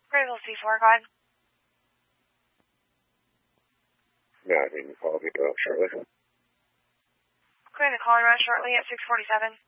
Critical C4, go ahead. Yeah, I mean, call me shortly. Going to call around shortly at 6:47.